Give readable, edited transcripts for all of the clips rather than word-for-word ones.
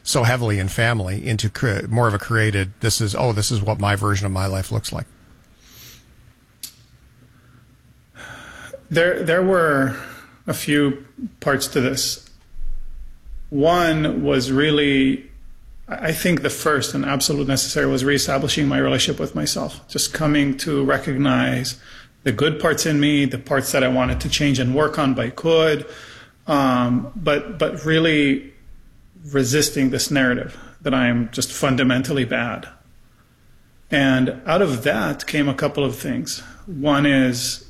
so heavily in family into more of a created, this is what my version of my life looks like? There were a few parts to this. One was really, I think the first and absolute necessary was reestablishing my relationship with myself, just coming to recognize the good parts in me, the parts that I wanted to change and work on, but I could, but really resisting this narrative that I am just fundamentally bad. And out of that came a couple of things. One is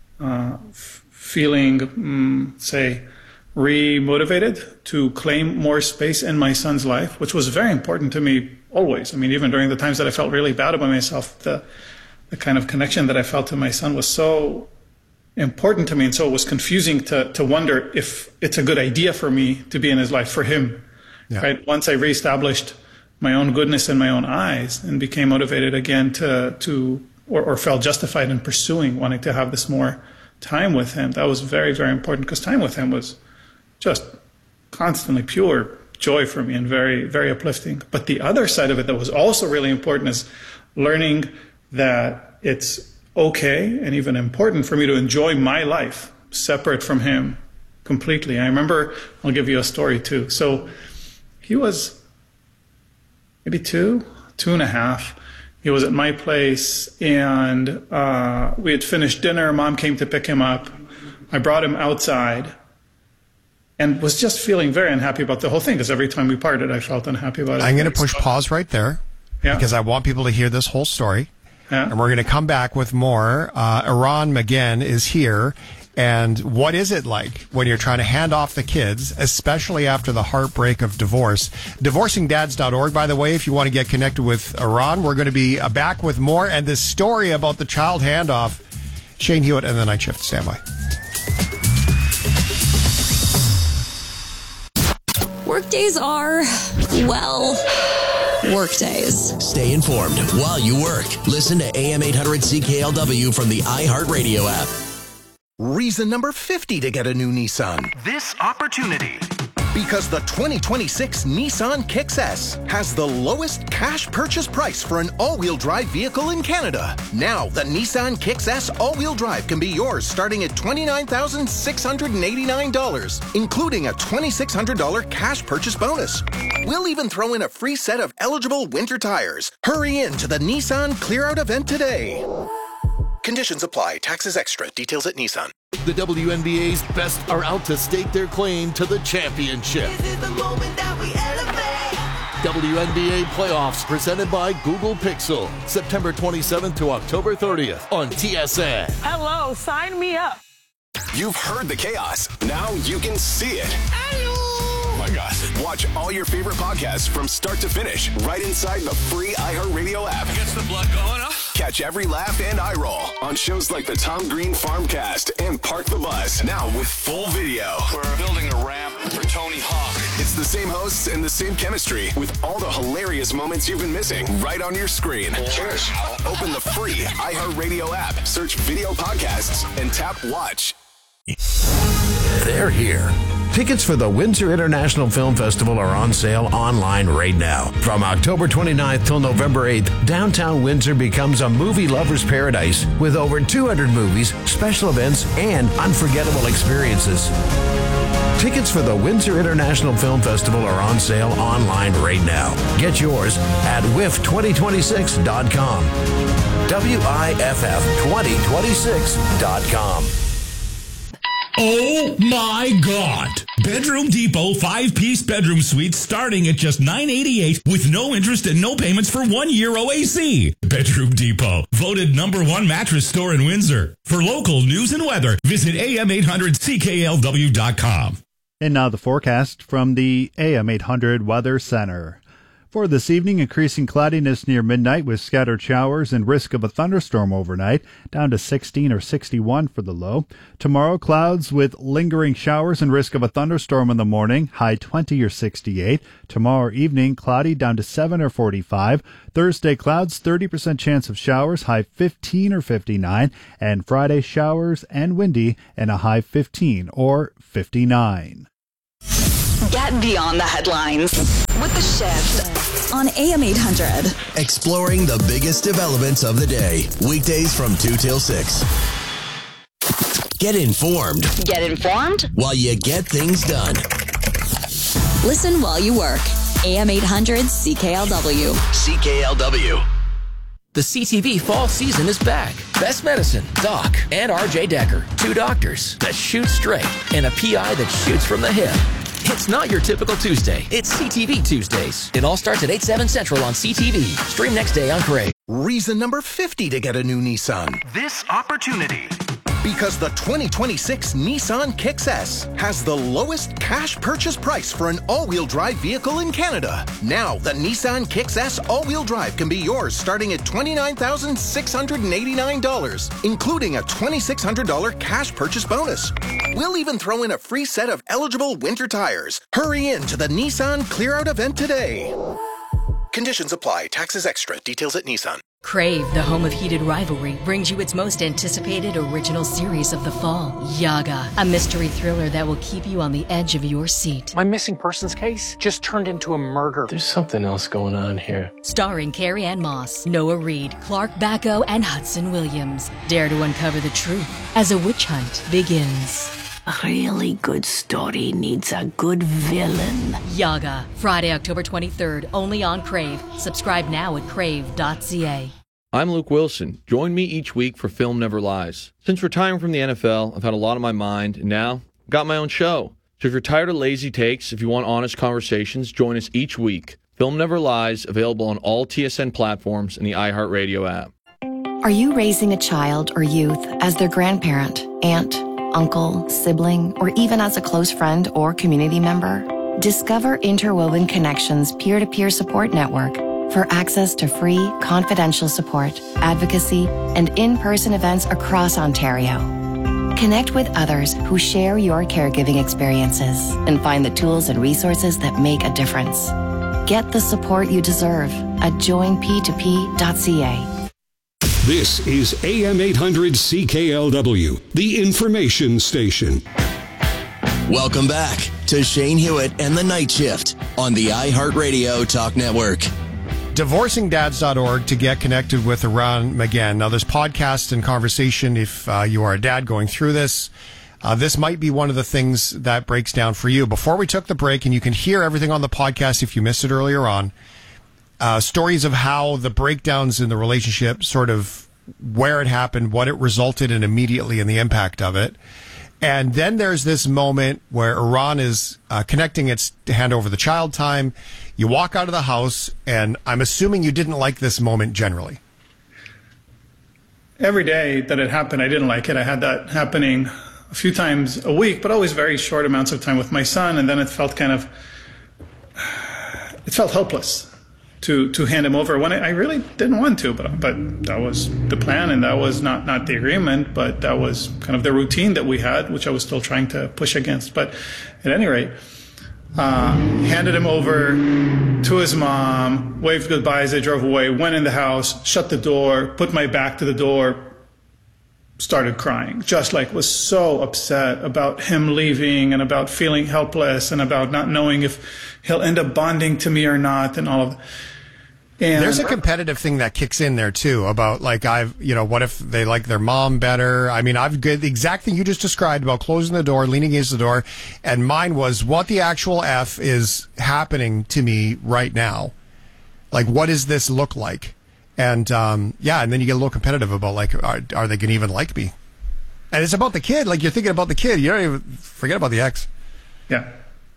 feeling, say, re-motivated to claim more space in my son's life, which was very important to me always. I mean, even during the times that I felt really bad about myself, the kind of connection that I felt to my son was so important to me, and so it was confusing to wonder if it's a good idea for me to be in his life for him. Yeah. Right? Once I reestablished my own goodness in my own eyes and became motivated again or felt justified in pursuing, wanting to have this more time with him, that was very, very important, because time with him was just constantly pure joy for me and very, very uplifting. But the other side of it that was also really important is learning that it's okay and even important for me to enjoy my life separate from him completely. I remember, I'll give you a story too. So he was maybe 2.5. He was at my place, and we had finished dinner. Mom came to pick him up. I brought him outside and was just feeling very unhappy about the whole thing, because every time we parted, I felt unhappy about it. I'm going to push pause right there, because I want people to hear this whole story. Yeah. And we're going to come back with more. Eran Magin is here. And what is it like when you're trying to hand off the kids, especially after the heartbreak of divorce? DivorcingDads.org, by the way, if you want to get connected with Eran. We're going to be back with more and this story about the child handoff. Shane Hewitt and the Night Shift. Stand by. Workdays are, well, workdays. Stay informed while you work. Listen to AM 800 CKLW from the iHeartRadio app. Reason number 50 to get a new Nissan. This opportunity. Because the 2026 Nissan Kicks S has the lowest cash purchase price for an all-wheel drive vehicle in Canada. Now, the Nissan Kicks S all-wheel drive can be yours starting at $29,689, including a $2,600 cash purchase bonus. We'll even throw in a free set of eligible winter tires. Hurry in to the Nissan Clear-Out event today. Conditions apply. Taxes extra. Details at Nissan. The WNBA's best are out to stake their claim to the championship. This is the moment that we elevate. WNBA playoffs presented by Google Pixel. September 27th to October 30th on TSN. Hello, sign me up. You've heard the chaos. Now you can see it. Oh my gosh. Watch all your favorite podcasts from start to finish right inside the free iHeartRadio app. Gets the blood going, huh? Catch every laugh and eye roll on shows like the Tom Green Farmcast and Park the Bus. Now with full video. We're building a ramp for Tony Hawk. It's the same hosts and the same chemistry with all the hilarious moments you've been missing right on your screen. Cheers. Open the free iHeartRadio app, search video podcasts, and tap watch. They're here. Tickets for the Windsor International Film Festival are on sale online right now. From October 29th till November 8th, downtown Windsor becomes a movie lover's paradise with over 200 movies, special events, and unforgettable experiences. Tickets for the Windsor International Film Festival are on sale online right now. Get yours at WIFF2026.com. WIFF2026.com. Oh my God! Bedroom Depot 5-piece bedroom suites starting at just $988 with no interest and no payments for 1 year OAC. Bedroom Depot, voted #1 mattress store in Windsor. For local news and weather, visit am800cklw.com. And now the forecast from the AM 800 Weather Center. For this evening, increasing cloudiness near midnight with scattered showers and risk of a thunderstorm overnight, down to 16 or 61 for the low. Tomorrow, clouds with lingering showers and risk of a thunderstorm in the morning, high 20 or 68. Tomorrow evening, cloudy, down to 7 or 45. Thursday, clouds, 30% chance of showers, high 15 or 59. And Friday, showers and windy, and a high 15 or 59. Get beyond the headlines with The Shift on AM 800. Exploring the biggest developments of the day. Weekdays from 2 till 6. Get informed. Get informed while you get things done. Listen while you work. AM 800 CKLW. CKLW. The CTV fall season is back. Best Medicine, Doc, and RJ Decker. Two doctors that shoot straight and a PI that shoots from the hip. It's not your typical Tuesday. It's CTV Tuesdays. It all starts at 8/7 Central on CTV. Stream next day on Crave. Reason number 50 to get a new Nissan. This opportunity. Because the 2026 Nissan Kicks S has the lowest cash purchase price for an all-wheel drive vehicle in Canada. Now, the Nissan Kicks S all-wheel drive can be yours starting at $29,689, including a $2,600 cash purchase bonus. We'll even throw in a free set of eligible winter tires. Hurry in to the Nissan Clear Out event today. Conditions apply. Taxes extra. Details at Nissan. Crave, the home of heated rivalry, brings you its most anticipated original series of the fall, Yaga, a mystery thriller that will keep you on the edge of your seat. My missing persons case just turned into a murder. There's something else going on here. Starring Carrie Ann Moss, Noah Reid, Clark Bacco, and Hudson Williams. Dare to uncover the truth as a witch hunt begins. A really good story needs a good villain. Yaga, Friday, October 23rd, only on Crave. Subscribe now at crave.ca. I'm Luke Wilson. Join me each week for Film Never Lies. Since retiring from the NFL, I've had a lot on my mind, and now I've got my own show. So if you're tired of lazy takes, if you want honest conversations, join us each week. Film Never Lies, available on all TSN platforms and the iHeartRadio app. Are you raising a child or youth as their grandparent, aunt, uncle, sibling, or even as a close friend or community member? Discover Interwoven Connections peer-to-peer support network for access to free, confidential support, advocacy, and in-person events across Ontario. Connect with others who share your caregiving experiences and find the tools and resources that make a difference. Get the support you deserve at joinp2p.ca. This is AM 800 CKLW, the information station. Welcome back to Shane Hewitt and the Night Shift on the iHeartRadio Talk Network. DivorcingDads.org to get connected with Eran McGann. Now, there's podcast and conversation if you are a dad going through this. This might be one of the things that breaks down for you. Before we took the break, and you can hear everything on the podcast if you missed it earlier on, stories of how the breakdowns in the relationship, sort of where it happened, what it resulted in immediately, and the impact of it. And then there's this moment where Eran is connecting its to hand over the child time. You walk out of the house, and I'm assuming you didn't like this moment generally. Every day that it happened, I didn't like it. I had that happening a few times a week, but always very short amounts of time with my son. And then it felt helpless to hand him over when I really didn't want to, but that was the plan, and that was not the agreement, but that was kind of the routine that we had, which I was still trying to push against. But at any rate, handed him over to his mom, waved goodbye as I drove away, went in the house, shut the door, put my back to the door, started crying, just like was so upset about him leaving and about feeling helpless and about not knowing if he'll end up bonding to me or not and all of that. And there's a competitive thing that kicks in there too about what if they like their mom better? I mean, I've got the exact thing you just described about closing the door, leaning against the door. And mine was, what the actual F is happening to me right now? Like, what does this look like? And, and then you get a little competitive about are they going to even like me? And it's about the kid. Like, you're thinking about the kid. You don't even forget about the ex. Yeah.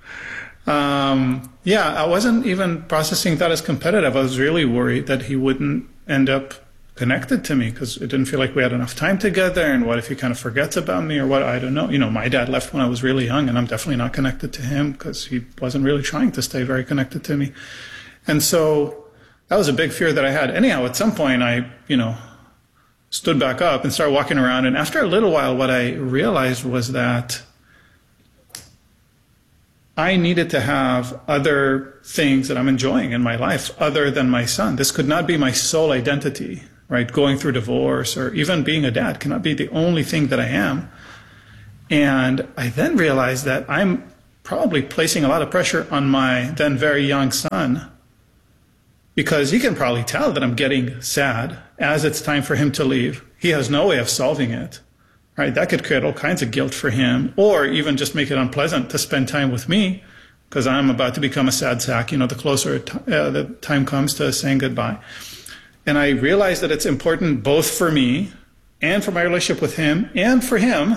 I wasn't even processing that as competitive. I was really worried that he wouldn't end up connected to me because it didn't feel like we had enough time together. And what if he kind of forgets about me or what? I don't know. My dad left when I was really young, and I'm definitely not connected to him because he wasn't really trying to stay very connected to me. And so that was a big fear that I had. Anyhow, at some point I, stood back up and started walking around. And after a little while, what I realized was that I needed to have other things that I'm enjoying in my life other than my son. This could not be my sole identity, right? Going through divorce or even being a dad cannot be the only thing that I am. And I then realized that I'm probably placing a lot of pressure on my then very young son, because he can probably tell that I'm getting sad as it's time for him to leave. He has no way of solving it, right? That could create all kinds of guilt for him, or even just make it unpleasant to spend time with me, because I'm about to become a sad sack, the closer the time comes to saying goodbye. And I realized that it's important both for me and for my relationship with him and for him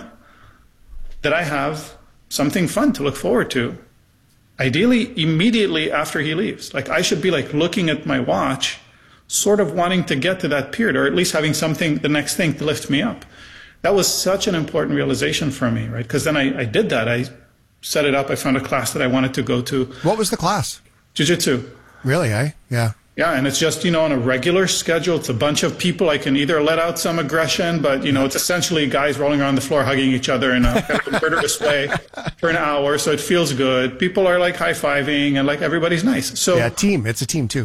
that I have something fun to look forward to. Ideally, immediately after he leaves. Like, I should be like looking at my watch, sort of wanting to get to that period, or at least having something, the next thing to lift me up. That was such an important realization for me, right? Because then I did that. I set it up. I found a class that I wanted to go to. What was the class? Jiu-jitsu. Really, eh? Yeah. Yeah, and it's just, on a regular schedule. It's a bunch of people. I can either let out some aggression, but, it's essentially guys rolling around the floor, hugging each other in a kind of murderous way for an hour. So it feels good. People are like high-fiving and like everybody's nice. So yeah, team. It's a team too.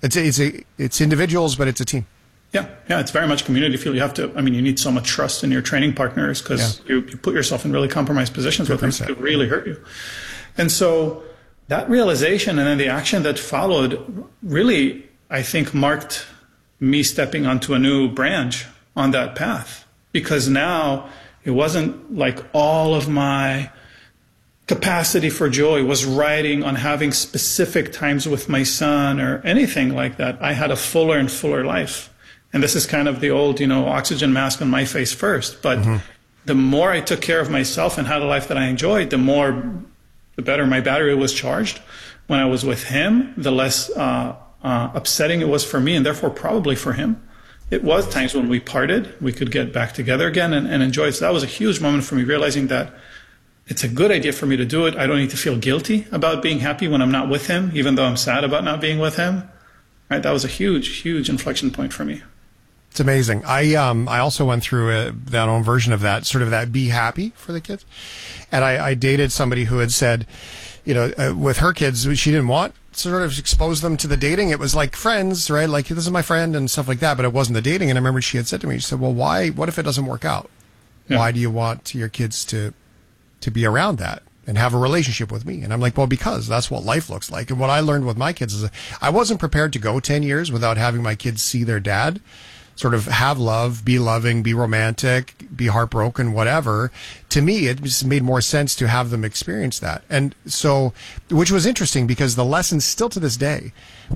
It's individuals, but it's a team. Yeah, it's very much community feel. You have to, you need so much trust in your training partners, because you put yourself in really compromised positions with them. It could really hurt you. And so that realization and then the action that followed really, I think, marked me stepping onto a new branch on that path. Because now it wasn't like all of my capacity for joy was riding on having specific times with my son or anything like that. I had a fuller and fuller life. And this is kind of the old, oxygen mask on my face first. But the more I took care of myself and had a life that I enjoyed, the better my battery was charged. When I was with him, the less upsetting it was for me, and therefore probably for him. It was times when we parted, we could get back together again and enjoy it. So that was a huge moment for me, realizing that it's a good idea for me to do it. I don't need to feel guilty about being happy when I'm not with him, even though I'm sad about not being with him. Right? That was a huge, huge inflection point for me. It's amazing. I also went through that own version of that, sort of that be happy for the kids. And I dated somebody who had said, with her kids, she didn't want to sort of expose them to the dating. It was like friends, right? Like, this is my friend and stuff like that, but it wasn't the dating. And I remember she had said to me, she said, well, what if it doesn't work out? Yeah. Why do you want your kids to be around that and have a relationship with me? And I'm like, well, because that's what life looks like. And what I learned with my kids is I wasn't prepared to go 10 years without having my kids see their dad sort of have love, be loving, be romantic, be heartbroken, whatever. To me, it just made more sense to have them experience that. And so, which was interesting, because the lessons still to this day,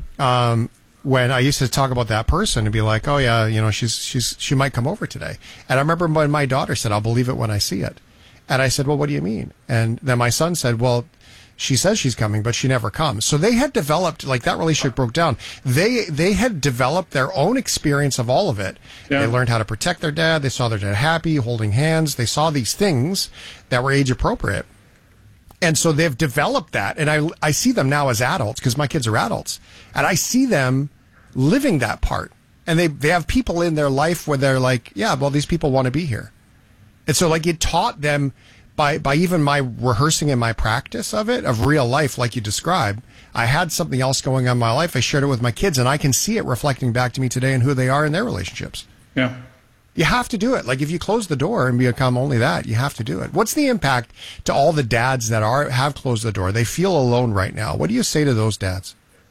when I used to talk about that person and be like, oh yeah, she might come over today. And I remember when my daughter said, I'll believe it when I see it. And I said, well, what do you mean? And then my son said, well, she says she's coming, but she never comes. So they had developed, like, that relationship broke down. They had developed their own experience of all of it. Yeah. They learned how to protect their dad. They saw their dad happy, holding hands. They saw these things that were age appropriate. And so they've developed that. And I see them now as adults, because my kids are adults. And I see them living that part. And they have people in their life where they're like, yeah, well, these people want to be here. And so, like, it taught them by even my rehearsing and my practice of it, of real life, like you described. I had something else going on in my life. I shared it with my kids, and I can see it reflecting back to me today and who they are in their relationships. Yeah. You have to do it. Like, if you close the door and become only that, you have to do it. What's the impact to all the dads that have closed the door? They feel alone right now. What do you say to those dads?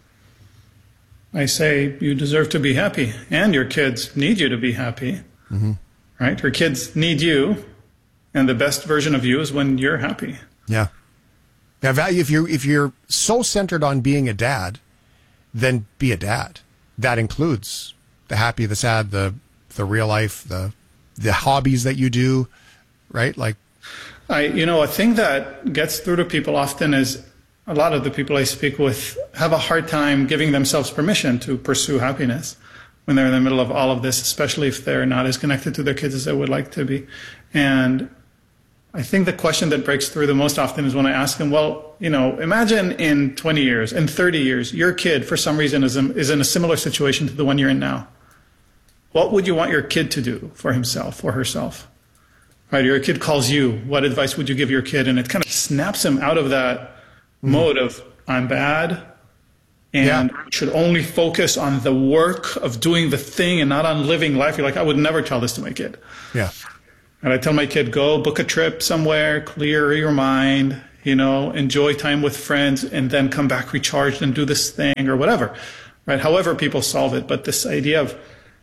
I say you deserve to be happy, and your kids need you to be happy. Mm-hmm. Right? Your kids need you. And the best version of you is when you're happy. Yeah. Now, value, if you're so centered on being a dad, then be a dad. That includes the happy, the sad, the real life, the hobbies that you do, right? Like, a thing that gets through to people often is a lot of the people I speak with have a hard time giving themselves permission to pursue happiness when they're in the middle of all of this, especially if they're not as connected to their kids as they would like to be. And I think the question that breaks through the most often is when I ask them, well, imagine in 20 years, in 30 years, your kid, for some reason, is in a similar situation to the one you're in now. What would you want your kid to do for himself or herself? Right? Your kid calls you. What advice would you give your kid? And it kind of snaps him out of that mode of, I'm bad, and should only focus on the work of doing the thing and not on living life. You're like, I would never tell this to my kid. Yeah. And I tell my kid, go book a trip somewhere, clear your mind, enjoy time with friends and then come back recharged and do this thing or whatever, right? However people solve it. But this idea of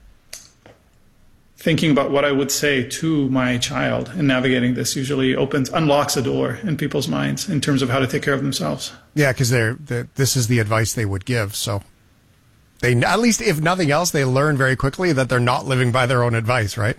thinking about what I would say to my child and navigating this usually unlocks a door in people's minds in terms of how to take care of themselves. Yeah, because this is the advice they would give. So they, at least if nothing else, they learn very quickly that they're not living by their own advice, right?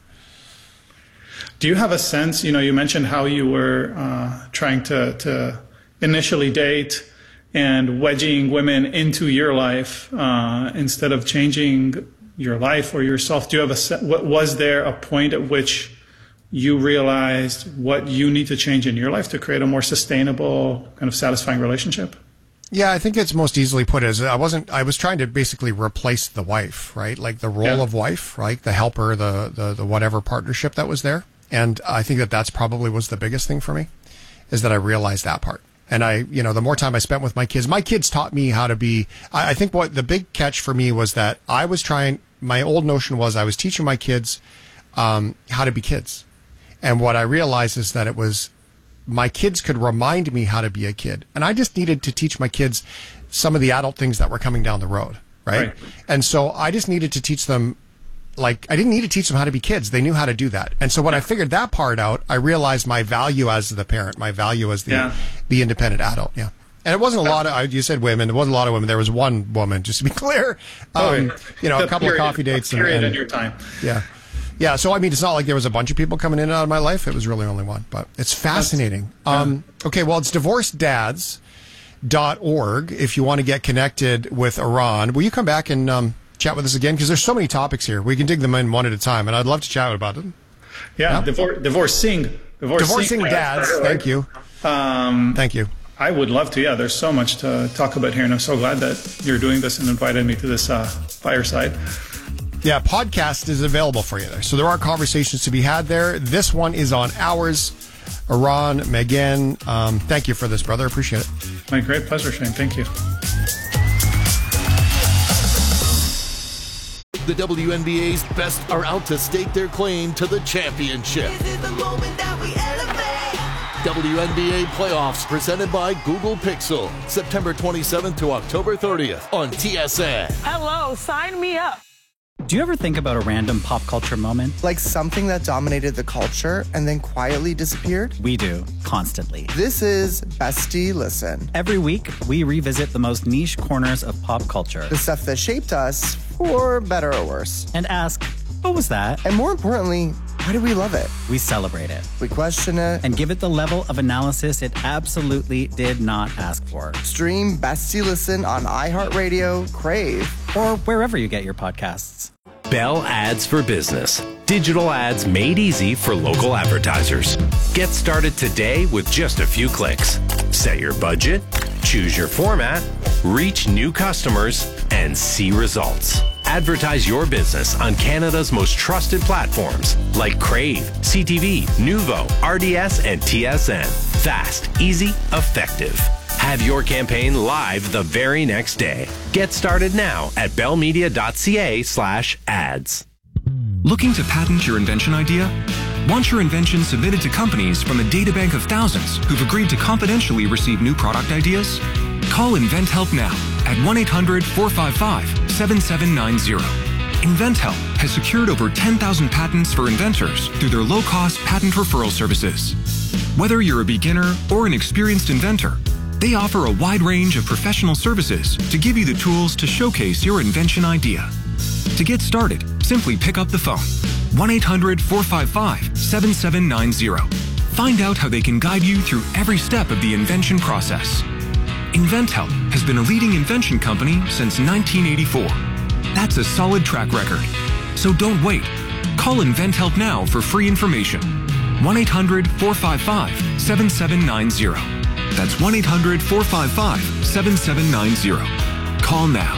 Do you have a sense, you mentioned how you were trying to initially date and wedging women into your life instead of changing your life or yourself? Do you have was there a point at which you realized what you need to change in your life to create a more sustainable, kind of satisfying relationship? Yeah, I think it's most easily put as I was trying to basically replace the wife, right? Like the role of wife, right? The helper, the whatever partnership that was there. And I think that's probably was the biggest thing for me, is that I realized that part. And the more time I spent with my kids taught me how to be, I think what the big catch for me was that my old notion was I was teaching my kids how to be kids. And what I realized is that it was my kids could remind me how to be a kid. And I just needed to teach my kids some of the adult things that were coming down the road. Right. And so I just needed to teach them, I didn't need to teach them how to be kids. They knew how to do that. And so when I figured that part out, I realized my value as the parent, my value as the independent adult. Yeah. And it wasn't a lot of, you said women, it wasn't a lot of women. There was one woman, just to be clear. A couple of coffee dates. And in your time. Yeah. Yeah. So, it's not like there was a bunch of people coming in and out of my life. It was really only one, but it's fascinating. Okay. Well, it's divorceddads.org if you want to get connected with Eran. Will you come back and, chat with us again, because there's so many topics here. We can dig them in one at a time, and I'd love to chat about them. Yeah. Divorcing dads. Thank you. Thank you. I would love to. Yeah, there's so much to talk about here, and I'm so glad that you're doing this and invited me to this fireside. Yeah, podcast is available for you there. So there are conversations to be had there. This one is on ours. Eran, Megan, thank you for this, brother. Appreciate it. My great pleasure, Shane. Thank you. The WNBA's best are out to stake their claim to the championship. This is the moment that we elevate. WNBA playoffs presented by Google Pixel. September 27th to October 30th on TSN. Hello, sign me up. Do you ever think about a random pop culture moment? Like something that dominated the culture and then quietly disappeared? We do, constantly. This is Bestie Listen. Every week, we revisit the most niche corners of pop culture. The stuff that shaped us, for better or worse. And ask, what was that? And more importantly, why do we love it? We celebrate it. We question it. And give it the level of analysis it absolutely did not ask for. Stream Bestie Listen on iHeartRadio, Crave, or wherever you get your podcasts. Bell Ads for Business. Digital ads made easy for local advertisers. Get started today with just a few clicks. Set your budget, choose your format, reach new customers, and see results. Advertise your business on Canada's most trusted platforms like Crave, CTV, Nuvo, RDS, and TSN. Fast, easy, effective. Have your campaign live the very next day. Get started now at bellmedia.ca/ads. Looking to patent your invention idea? Want your invention submitted to companies from a databank of thousands who've agreed to confidentially receive new product ideas? Call InventHelp now at 1-800-455-7790. InventHelp has secured over 10,000 patents for inventors through their low-cost patent referral services. Whether you're a beginner or an experienced inventor, they offer a wide range of professional services to give you the tools to showcase your invention idea. To get started, simply pick up the phone, 1-800-455-7790. Find out how they can guide you through every step of the invention process. InventHelp has been a leading invention company since 1984. That's a solid track record. So don't wait. Call InventHelp now for free information. 1-800-455-7790. That's 1-800-455-7790. Call now.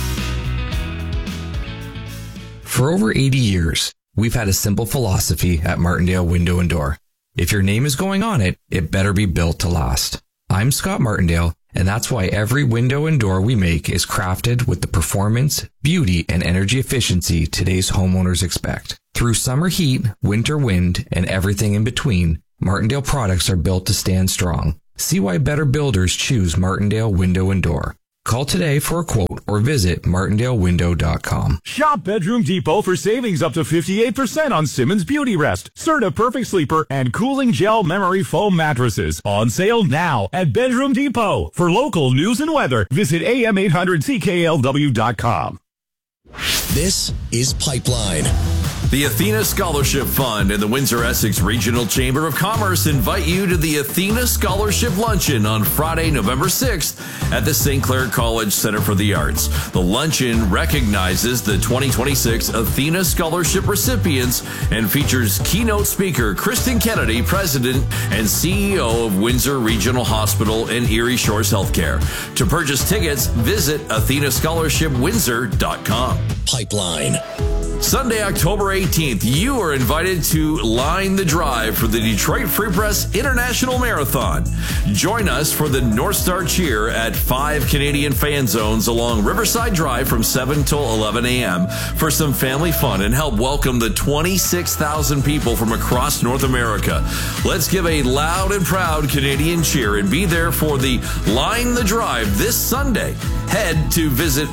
For over 80 years, we've had a simple philosophy at Martindale Window and Door. If your name is going on it, it better be built to last. I'm Scott Martindale, and that's why every window and door we make is crafted with the performance, beauty, and energy efficiency today's homeowners expect. Through summer heat, winter wind, and everything in between, Martindale products are built to stand strong. See why better builders choose Martindale Window and Door. Call today for a quote or visit martindalewindow.com. Shop Bedroom Depot for savings up to 58% on Simmons Beauty Rest, Serta Perfect Sleeper, and Cooling Gel Memory Foam mattresses. On sale now at Bedroom Depot. For local news and weather, visit am800cklw.com. This is Pipeline. The Athena Scholarship Fund and the Windsor-Essex Regional Chamber of Commerce invite you to the Athena Scholarship Luncheon on Friday, November 6th at the St. Clair College Center for the Arts. The luncheon recognizes the 2026 Athena Scholarship recipients and features keynote speaker Kristen Kennedy, President and CEO of Windsor Regional Hospital and Erie Shores Healthcare. To purchase tickets, visit AthenaScholarshipWindsor.com. Pipeline. Sunday, October 18th, you are invited to line the drive for the Detroit Free Press International Marathon. Join us for the North Star Cheer at 5 Canadian fan zones along Riverside Drive from 7 till 11 a.m. for some family fun and help welcome the 26,000 people from across North America. Let's give a loud and proud Canadian cheer and be there for the Line the Drive this Sunday. Head to visit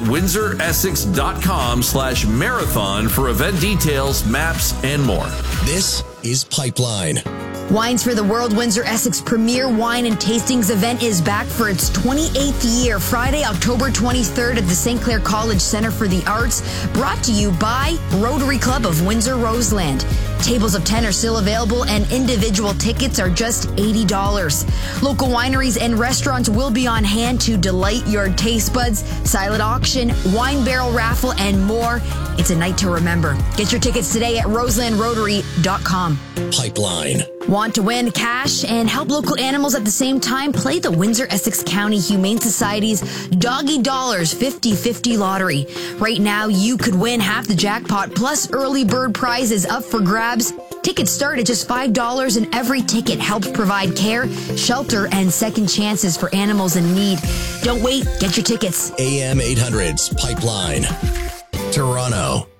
windsoressex.com/marathon for event details, maps, and more. This is Pipeline. Wines for the World Windsor-Essex premier wine and tastings event is back for its 28th year, Friday, October 23rd at the St. Clair College Center for the Arts, brought to you by Rotary Club of Windsor-Roseland. Tables of 10 are still available and individual tickets are just $80. Local wineries and restaurants will be on hand to delight your taste buds, silent auction, wine barrel raffle, and more. It's a night to remember. Get your tickets today at roselandrotary.com. Pipeline. Want to win cash and help local animals at the same time? Play the Windsor-Essex County Humane Society's Doggy Dollars 50-50 lottery. Right now, you could win half the jackpot plus early bird prizes up for grabs. Tickets start at just $5 and every ticket helps provide care, shelter, and second chances for animals in need. Don't wait. Get your tickets. AM 800's Pipeline. Toronto.